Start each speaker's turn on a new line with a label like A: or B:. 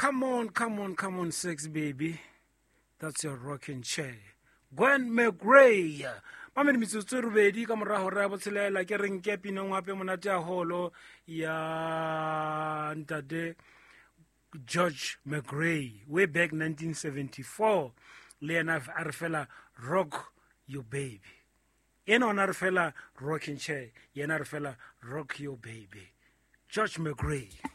A: Come on, sex baby. That's your rocking chair. Gwen McRae. Mamedi metsotso robedi ka morago re a botshelela ke reng ke pina ngwape monate a holo ya ntate George McRae way back 1974 le yena a re fela rock your baby. Ena ona re fela rocking chair, yena re fela rock your baby. George McRae.